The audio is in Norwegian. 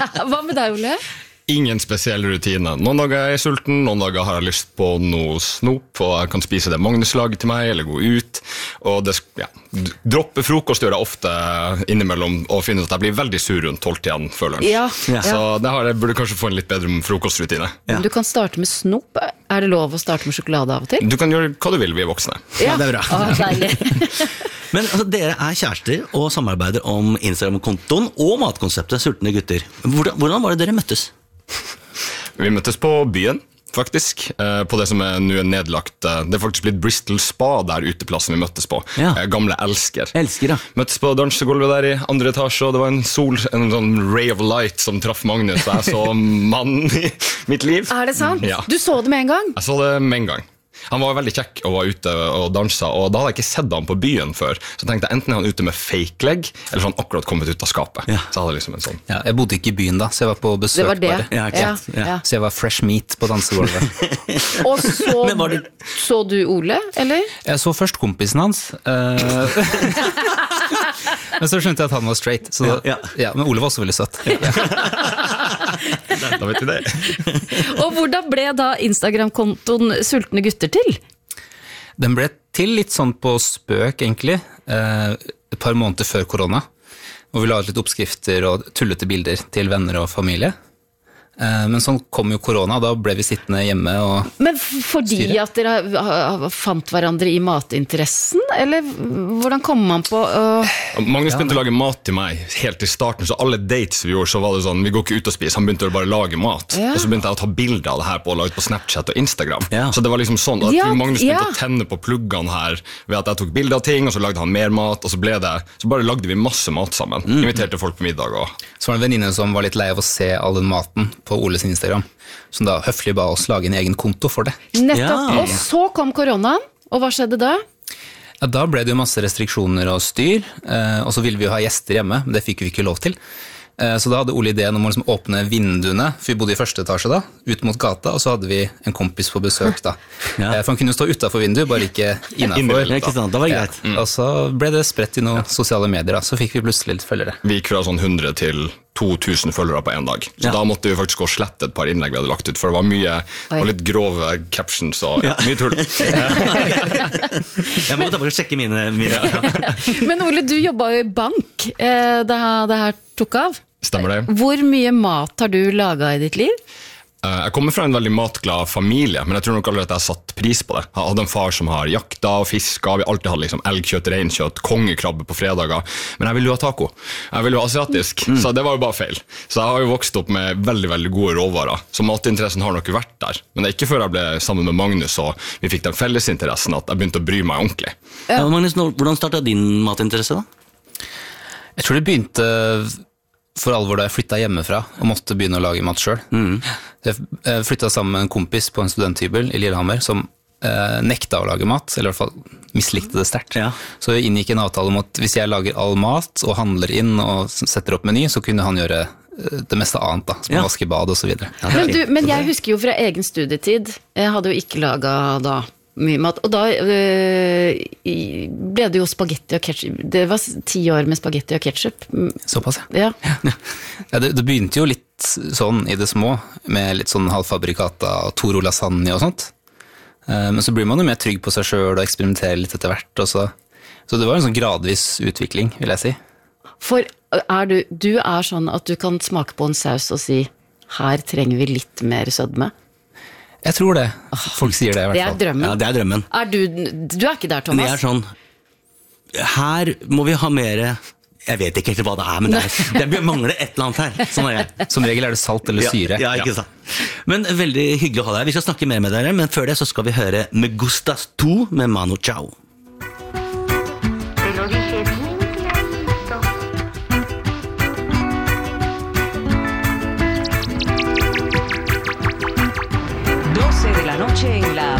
Hva med deg, Ole? Ingen spesiell rutine. Noen dager er jeg sulten, noen dager har jeg lyst på noe snop, og jeg kan spise det Magnus lager til meg, eller gå ut. Og droppe frokost gjør jeg ofte innimellom, og finner at jeg blir veldig sur rundt 12-tiden før lunsj. Ja. Så jeg burde kanskje få en litt bedre frokostrutine. Ja. Du kan starte med snop. Er det lov å starte med sjokolade av og til? Du kan gjøre hva du vil, vi er voksne. Ja, det er bra. Deilig. Men altså, dere er kjærester og samarbeider om Instagram-kontoen og matkonseptet Sultne gutter. Hvordan var det dere møttes? Vi møttes på byen, faktisk, på det som nå er nedlagt. Det er faktisk blitt Bristol Spa der uteplassen vi møttes på. Ja. Gamle Elsker. Elsker, ja. Møttes på dansegulvet der i andre etasje, og det var en sånn ray of light som traff Magnus, og jeg så mannen i mitt liv. Er det sant? Ja. Du så det med en gang? Jeg så det med en gang. Han var veldig kjekk og var ute og dansa, og da hadde jeg ikke sett han på byen før. Så tenkte jeg enten er han ute med fake leg, eller så han akkurat kommet ut av skapet. Ja. Så jeg hadde liksom en sånn. Ja, jeg bodde ikke i byen da, så jeg var på besøk Det var det. bare. Ja, ikke sant? Ja. Så jeg var fresh meat på dansegulvet. Og så, Men var det- så du Ole, eller? Jeg så først kompisen hans. Men så skjønte jeg at han var straight. Så Ja. men Ole var også veldig søtt. Da vet vi det. Og hvordan ble da Instagram-kontoen Sultne gutter til? Den ble til litt sånn på spøk, egentlig, et par måneder før korona. Og vi la ut litt oppskrifter og tullete bilder til venner og familie. Men sånn kom jo korona, da ble vi sittende hjemme og Men fordi styre. at dere fant hverandre i matinteressen, eller hvordan kom man på Magnus begynte å lage mat til meg helt i starten, så alle dates vi gjorde, så var det sånn, vi går ikke ut og spiser, han begynte å bare lage mat. Ja. Og så begynte jeg å ta bilder av det her på, og la ut på Snapchat og Instagram. Ja. Så det var liksom sånn, at Ja, Magnus begynte ja. å tenne på pluggene her, ved at jeg tok bilder av ting, og så lagde han mer mat, og så bare lagde vi masse mat sammen. Inviterte folk på middag og... Så var det en venninne som var litt lei av å se all den maten på Oles Instagram, som da høflig ba oss lage en egen konto for det. Nettopp. Ja. Og så kom koronaen, og hva skjedde da? Ja, da ble det jo masse restriksjoner og styr, og så ville vi jo ha gjester hjemme, men det fikk vi ikke lov til. Så da hadde Ole ideen om å liksom åpne vinduene, for vi bodde i første etasje da, ut mot gata, og så hadde vi en kompis på besøk da. Ja. For han kunne jo stå utenfor vinduet, bare ikke innenfor. Ja, ikke sant, det var greit. Og så ble det spredt i noen sosiale medier da, så fikk vi plutselig litt følgere. Vi gikk fra sånn 100 til 2000 følgere på en dag. Så Ja. da måtte vi faktisk gå og slette et par innlegg vi hadde lagt ut, for det var mye, og litt grove captions og mye tull. Jeg må ta bare sjekke mine. Men Ole, du jobbet jo i bank da det her tok av. Stemmer det? Hvor mye mat har du laget i ditt liv? Jeg kommer fra en veldig matglad familie, men jeg tror nok aldri at jeg har satt pris på det. Jeg hadde en far som har jakta og fiska, vi alltid hadde liksom elgkjøtt, reinkjøtt, kongekrabbe på fredager, men jeg ville jo ha taco. Jeg ville jo ha asiatisk, så det var jo bare feil. Så jeg har jo vokst opp med veldig, veldig gode råvarer, så matinteressen har nok vært der. Men det er ikke før jeg ble sammen med Magnus, og vi fikk den fellesinteressen at jeg begynte å bry meg ordentlig. Ja, Magnus, hvordan startet din matinteresse da? Jeg tror det begynte for alvor da jeg flyttet hjemmefra og måtte begynne å lage mat selv. Jeg flyttet sammen med en kompis på en studenthybel i Lillehammer som nekta å lage mat, eller i hvert fall mislikte det sterkt. Ja. Så jeg inngikk en avtale om at hvis jeg lager all mat og handler inn og setter opp meny, så kunne han gjøre det meste annet da, som Ja. å vaske bad og så videre. Men jeg husker jo fra egen studietid, jeg hadde jo ikke laget da mye mat, og da ble det jo spagetti og ketchup. Det var 10 år med spagetti og ketchup. Såpass, ja. Ja. Ja, det begynte jo litt sånn i det små, med litt sånn halvfabrikata og Toro lasagne og sånt. Men så blir man jo mer trygg på seg selv og eksperimenterer litt etter hvert. Og så det var en sånn gradvis utvikling, vil jeg si. For du er sånn at du kan smake på en saus og si, her trenger vi litt mer sødme. Jeg tror det. Folk sier det i Det hvert er fall. drømmen. Ja, det er drømmen. Du er ikke der, Men jeg Thomas? er sånn, her må vi ha mer, jeg vet ikke helt hva det er, men det mangler et eller annet her. Sånn er jeg. Som regel er det salt eller syre. Ja, ikke sant. Men veldig hyggelig å ha deg. Vi skal snakke mer med dere, men før det så skal vi høre Me Gustas 2 med Manu Chao.